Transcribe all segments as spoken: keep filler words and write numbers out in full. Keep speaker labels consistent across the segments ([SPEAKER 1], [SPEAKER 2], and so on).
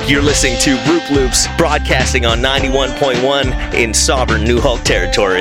[SPEAKER 1] You're listening to Roop Loops, broadcasting on ninety-one point one in sovereign New Hulk territory.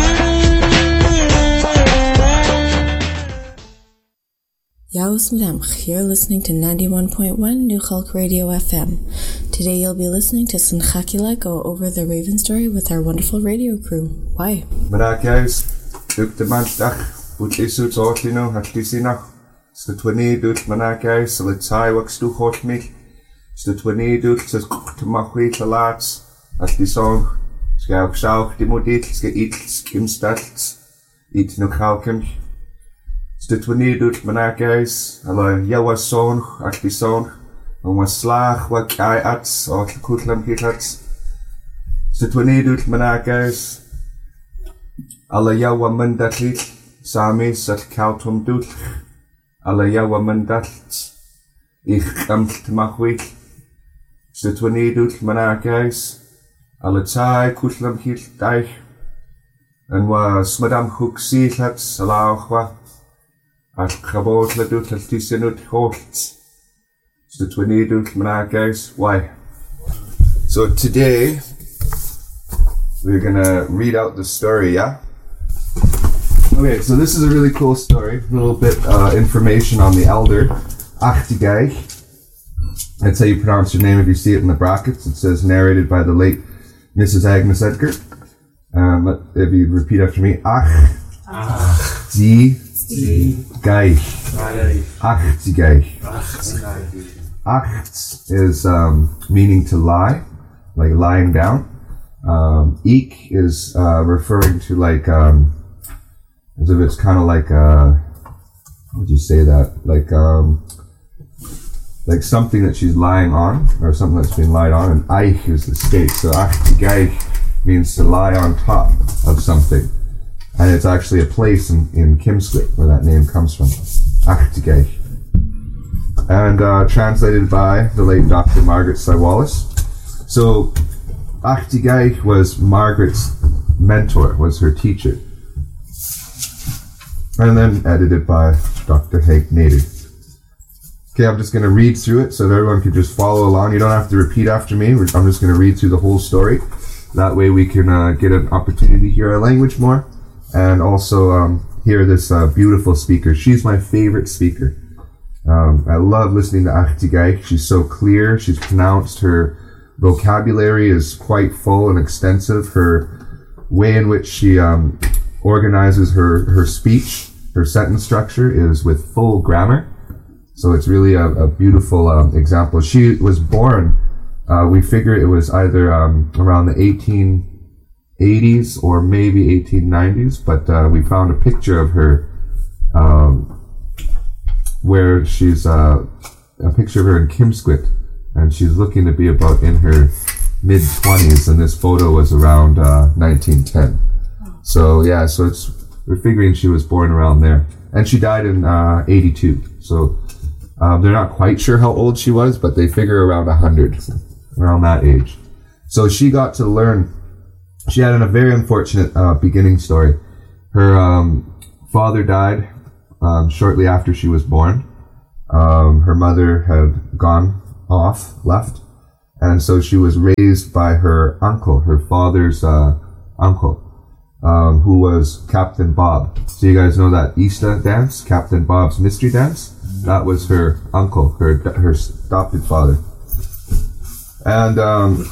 [SPEAKER 2] Yaos Mdemch, you're listening to ninety-one point one New Hulk Radio F M. Today you'll be listening to Sinchakila go over the Raven story with our wonderful radio crew. Why?
[SPEAKER 3] Manakjaus, duk de mansdag, boet isut ortlino, hatlisinach. Sta twenty dut manakjaus, le tai wax du hort mich. Sta twenty dut te machwi te laats, atlisong. Ska ook saug de modit, ska iets kimstats, iets no kalkem. Sta twenty dut manakjaus, alle jawa song, atlisong. En was slaag wat kai ats, of kutlam kitats. Sta twenty dut manakjaus. Alle jawa mandatlit, sami sat kautum dut. Alle jawa mandatlit, ich amt machwit. Sta twenty dut manakjaus. Alle tai kutlam hit daich. En was madam hook sielats, alauchwa. At kabot la dut al tisenut holt. Sta twenty dut manakjaus. Why? So today, we're gonna read out the story, yeah? Okay, so this is a really cool story. A little bit uh, information on the elder, Achtigai. That's how you pronounce your name if you see it in the brackets. It says narrated by the late Missus Agnes Edgar. Um, let, if you repeat after me, Achtigai. Achtigai. Acht is um, meaning to lie, like lying down. Um, Ik is uh, referring to like, um, as if it's kind of like, uh, how would you say that? Like, um, like something that she's lying on, or something that's been lied on, and Eich is the state. So Achtigai means to lie on top of something. And it's actually a place in, in Kimswit where that name comes from. Achtigai. And uh, translated by the late Doctor Margaret Sywallis. So, Achtigai was Margaret's mentor, was her teacher. And then edited by Doctor Hank Nader. Okay, I'm just going to read through it so that everyone can just follow along. You don't have to repeat after me. I'm just going to read through the whole story. That way we can uh, get an opportunity to hear our language more. And also um, hear this uh, beautiful speaker. She's my favorite speaker. Um, I love listening to Achtigai. She's so clear. She's pronounced. Her vocabulary is quite full and extensive. Her way in which she um, organizes her, her speech, her sentence structure is with full grammar. So it's really a, a beautiful um, example. She was born, uh, we figure it was either um, around the eighteen eighties or maybe eighteen nineties, but uh, we found a picture of her um, where she's uh, a picture of her in Kimswit, and she's looking to be about in her mid twenties, and this photo was around uh, nineteen ten. So yeah, so it's we're figuring she was born around there, and she died in uh, eighty-two. So um, they're not quite sure how old she was, but they figure around one hundred, around that age. So she got to learn. She had a very unfortunate uh, beginning story. Her um, father died um, shortly after she was born. Um, her mother had gone off, left, and so she was raised by her uncle, her father's uh, uncle, um, who was Captain Bob. So you guys know that Easter dance, Captain Bob's mystery dance? That was her uncle, her her adopted father. And um,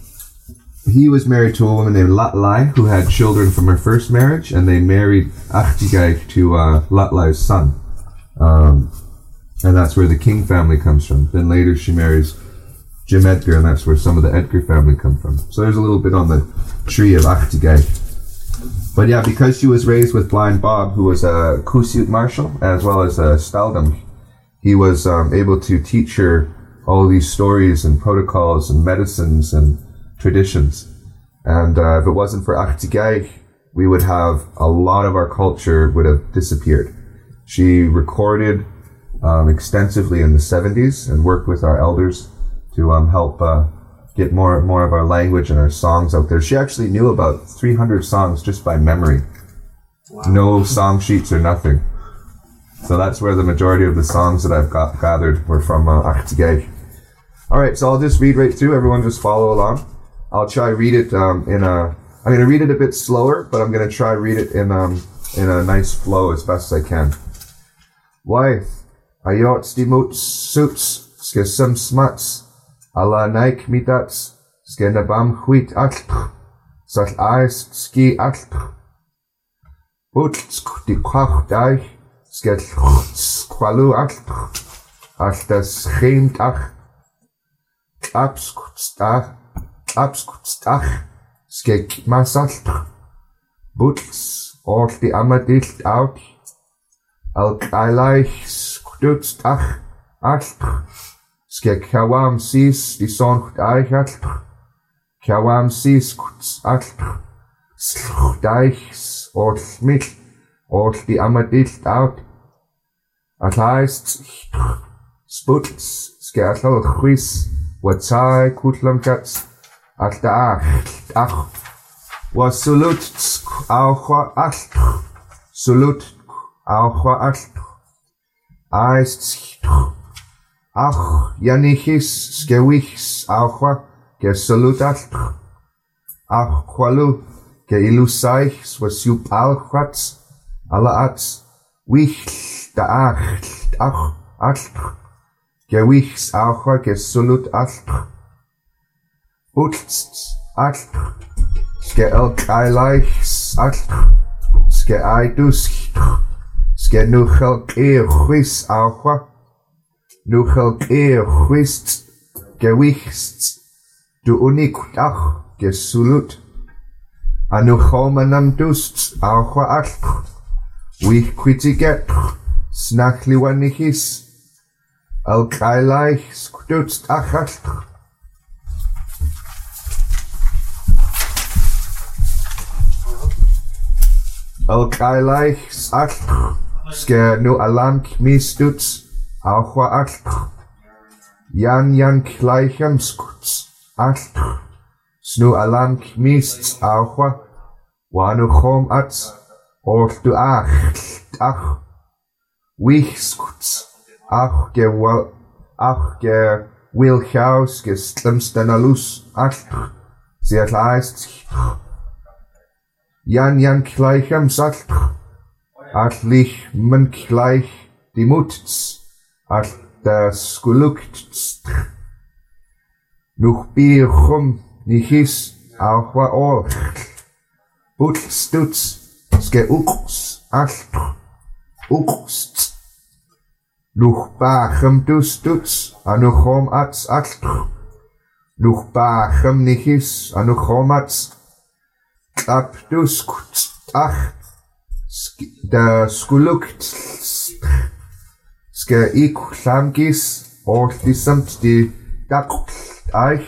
[SPEAKER 3] he was married to a woman named Latlai, who had children from her first marriage, and they married Achtigai to uh, Latlai's son. Um, and that's where the King family comes from. Then later she marries Jim Edgar, and that's where some of the Edgar family come from. So there's a little bit on the tree of Achtigai. But yeah, because she was raised with Blind Bob, who was a Kusiut marshal, as well as a Staldam, he was um, able to teach her all these stories and protocols and medicines and traditions. And uh, if it wasn't for Achtigai, we would have a lot of our culture would have disappeared. She recorded um, extensively in the seventies and worked with our elders to um, help uh, get more more of our language and our songs out there. She actually knew about three hundred songs just by memory. Wow. No song sheets or nothing. So that's where the majority of the songs that I've got gathered were from uh, Achtigai. All right, so I'll just read right through. Everyone just follow along. I'll try read it um, in a, I'm going to read it a bit slower, but I'm going to try read it in um in a nice flow as best I can. Why? Ayot stimut suits, ske some smuts, ala naik midats, ske nabam huit atl, sal ais ski atl. Utsk di kwach dai, ske kwalu atl, altas cheimt ach, abskutstach, abskutstach, ske masalt, buts, or the amadilt out, al kailai skutstach, atl, ske kawam sis, di soncht eich atl, kawam sis kuts atl, sluchteichs, or smil, or the amadilt out, at heist, sputs, ske atl chwis, watsai kutlam kats, at da ach, ach, was sulut auchwa atl, sulut auchwa atl, aist, ach, janichis, skewichs, auchwa, ke sulut atl, ach, kwalu, ke ilusaichs, was yup alchwats, ala ats, wich, da ach, ach, atl, ke wichs, auchwa, ke sulut atl, utst, atl, ske elk eileichs atl, ske eidus, ske nuchelk eer chwis auchwa, nuchelk eer chwist, gewichst, du unikut ach, gesulut, anuchomanam dust auchwa atl, wich kwitiget, snachliwanichis, elk eileichs kdutst ach atl, al kailaich atl, ske nu alamk mistuts, auchwa atl, jan jan kleichem skuts, atl, snu alamk mists auchwa, wanu chom ats, ortu ach, ach, wich skuts, ach ge wa, ach ge wilchaus, ge slimstenalus, atl, sie atlaist, Jan Jan gleichem Satl, atlich men gleich die Mutz, at das Gulukt, nuch bier chum, nichis, auch wa or, putz dutz, ske uks, atl, uks, nuch bachem dus dutz, anuchom ats atl, nuch bachem nichis, anuchom ats, Abdus ach, da skulukt, ske ik lamgis, or die samt die dak eich.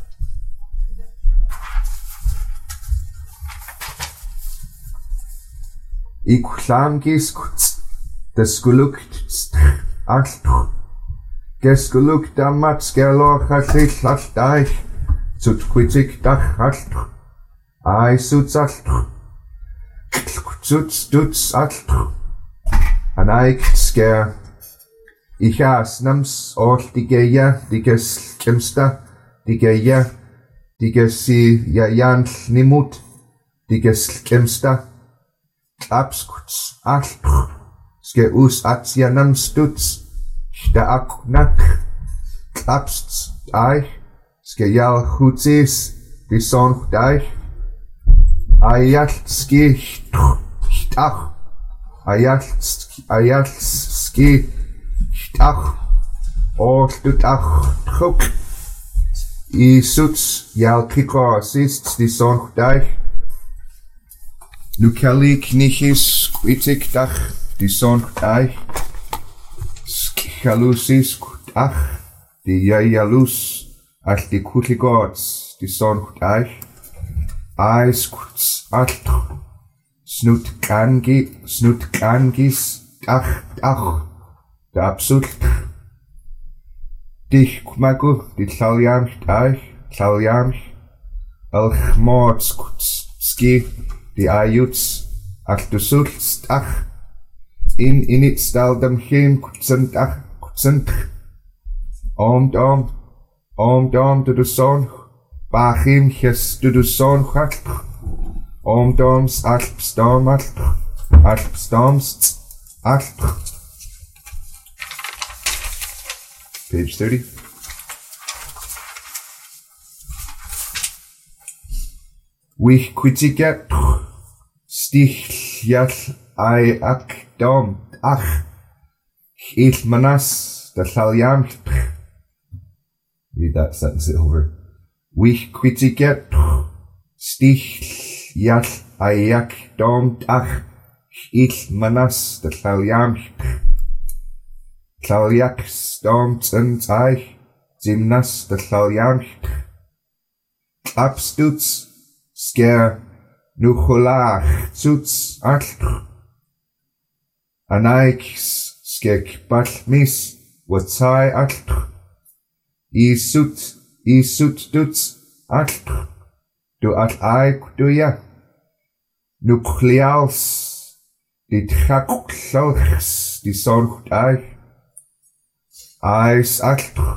[SPEAKER 3] Ik lamgis, da skulukt ach, gesgulukt amat skelor chachlich ach eich, zut kwitik dach ach. Ai suts atl, suts duts atl, an aik sker, ich as nams or die geia, die ges kimsta, die geia, die gesi ja jan nimut, die ges kimsta, abskuts atl, ske us atia nams duts, da ak nak, absts ai, ske jal chutsis, die son daich, Ayalski, ach, Ayalski, Ayalski, ach, or ach, chuk, I suts, yal kiko assists the son daich, Nukali knichis, quitik dach, the son daich, Skihalusis, ach, the yayalus, ach the kutligods, the son daich, Eis kurz atl, snut kangi, snut kangis, ach, ach, da absult. Dich kumagu, di tlaljamch eich, tlaljamch, elch moords kurz, ski, di ajuts, ach du sulst, ach, in init staldam chem kutzent, ach, kutzent, om dom, Om dom du du son, bachim ches du du son chat. Om doms alp stom alp, alp stoms alp. Page thirty. Wich quitiget stich yall I ak dom ach il manas the shalyam. Read that sentence over. Wich quitiget stich yall I ak dom ach il manas the shalyam. Shalyak stomt and I zimnas the shalyam. Abstuts Sker nucholach zuts altr. Anaikis skek balmis watsai altr. Isut isut duts altr. Du at aik du ja. Nucleals dit chaklochs die zorgt ai. Ais altr.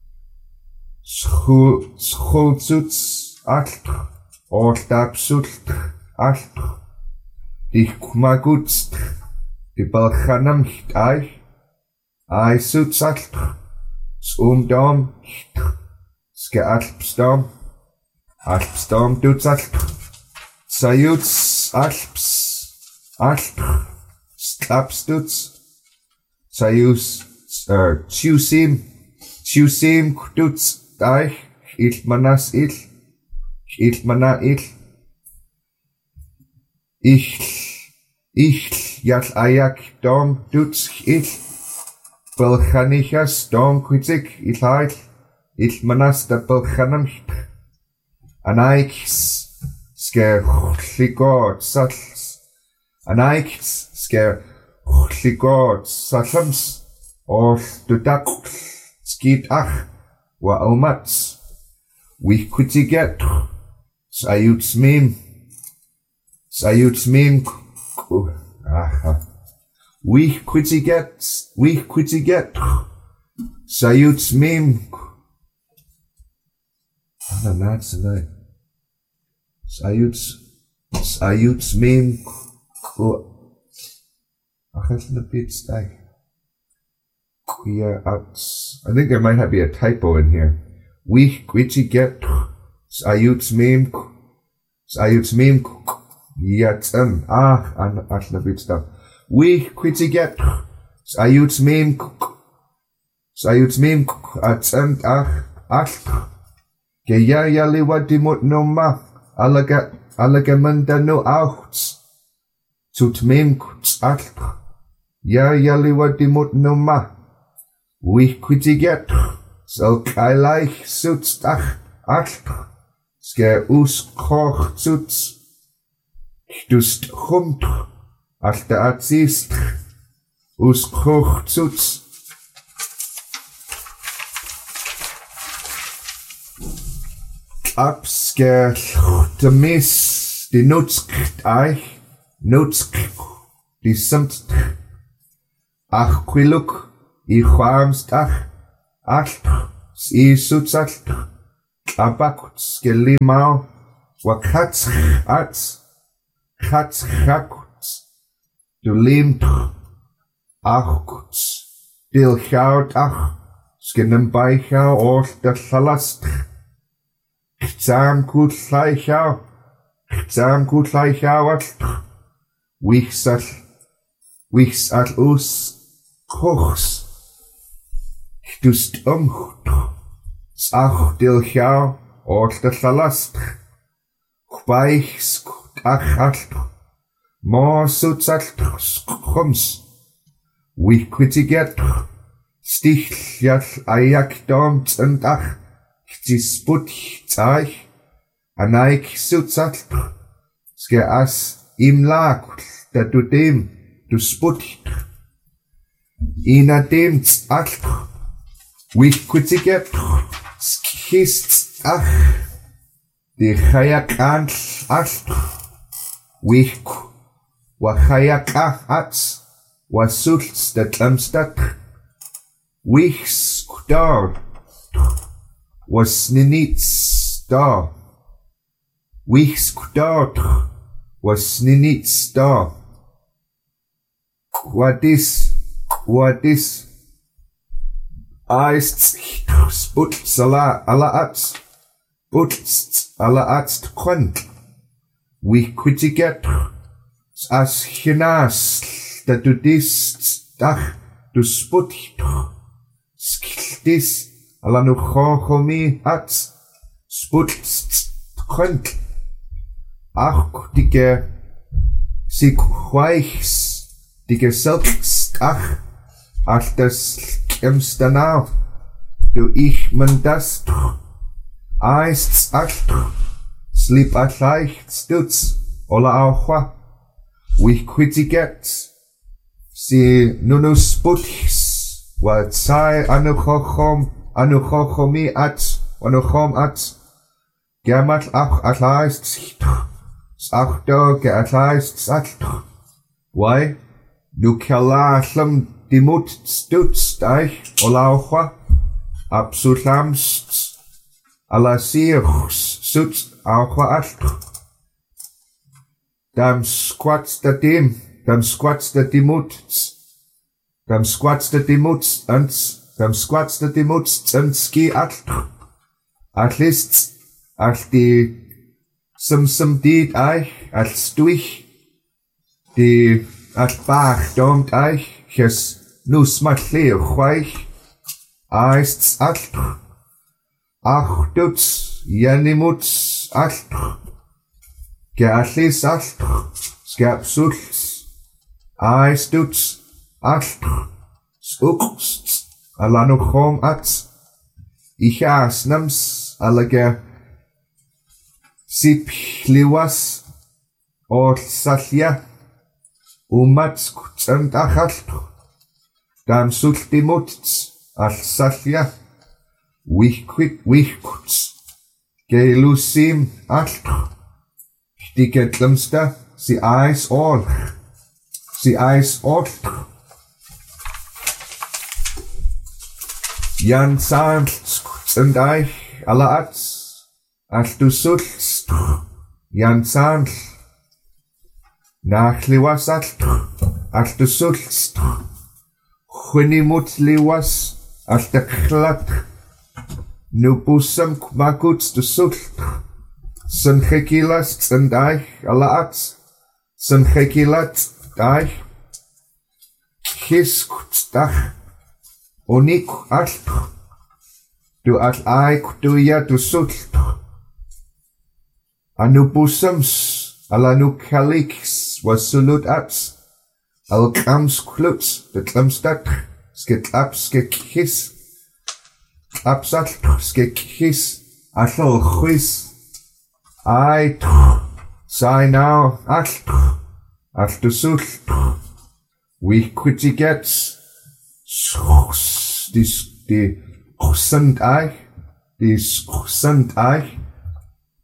[SPEAKER 3] Schulzuts altr. Alt absolut alt. Die kumagutst. Die balchanamcht ai. Ai suts alt. Umdom. Ske alpstom. Alpstom duts alt. Sayuts alps. Alt. Slapstuts. Sayus. Tjusim. Tjusim duts ai. Il manas il. Ich mana ich ich ich yat ayak dom duts ich belchanichas dom quizik ich halt ich manas da belchanam anaikis ske chligod sals anaikis ske chligod salams or dudak skid ach wa omats we quitiget Sayuts mim, sayuts mim, we quitiget, we quitiget, sayuts mim. I don't know tonight. Sayuts, sayuts mim. I have a bit stag. I think there might have be a typo in here. We quitiget. Sayuts mim, sayuts mim, yatsam, ah, and atla bit stuff. We quitiget, sayuts mim, sayuts mim, atsam, ah, ah, geya yaliwa dimut no ma, alaga, alagamanda no outs, tut mim, atla, ya yaliwa dimut no ma. We quitiget, so kailaich suits ach, atla. Ske us koch zuts. Dust chumt. Alta atzist. Us koch zuts. Abske temis. Die nutzt eich. Nutzt. Die samt. Ach quiluk. I chwarmst ach. Alt. I suts alt. Abakuts gelimau, wakats ats, kats hakuts, du limt, achuts, dil chaut ach, skenem baichau or de chalast, chtam kut laichau, chtam kut laichau at, wichsal, wichsal us, kochs, dust umcht, Ach dil chau or de chalast. Chbaich skut ach alt. Mo suts alt skums. We quitiget. Stich yal ayak domt and ach. Chti sput zaich. Anaik suts alt. Ske as im lag. Da du dem du sput. Ina dem alt. We quitiget. Skist ach, die chayak ant ach, wich, wa chayak ach ats, wa sults dat amstak, wich skudar, was ninits da. Wixkdotr was ninits da. Quadis, quadis. Aist sput sala ala ats. Put ala ats kwant. We quitiget as hinas that do this dach to sput skiltis ala no chochomi ats sput kwant. Ach dige sig chweichs dige selbst ach al das kemstanau du ich man das Eist alt sleep at leicht stutz ola auchwa we quitiget si nunus putis wat sai anuchochom anuchochomi at anuchom at germat ach at leicht ach do ge at leicht alt why nu kelachlam dimut stutz daich ola auchwa absolams Alla sirs suts auchwa alt. Dam squats da dim, dam squats da dimuts, dam squats da dimuts, and dam squats da dimuts, and ski alt. At least, at the some some deed I, at stuich, the at bach domt I, hes nu smat leer chwaich, aists alt. Ach duts, janimuts, alt. Gerlis alt. Skapsuls. Ais duts, alt. Skuks. Alanuchom at. Ichas nams, alaga. Sip liwas. Or salya. Umats kutsand achalt. Dam sultimuts, al salya. Wichquit wichquts. Gelusim alt. Die Getlemster, sie eis all. Sie eis all. Jan Sand und eich, alle Ats. Ach du sulst. Jan Sand. Nach liwas alt. Ach du sulst. Chunimut liwas. Ach der Klat. Nu busam maguts de sult. Sun gekilas en daich alla ats. Sun gekilat daich. Kiskut dach. Onik alt. Du at aik du ja du sult. Anu busams alla nu kaliks was sulut ats. Al kams kluts de klamstat. Skit aps gekis. Absal skekis allo chwis ai sai now alt alt sul we quitiget dis die sand ai dis sand ai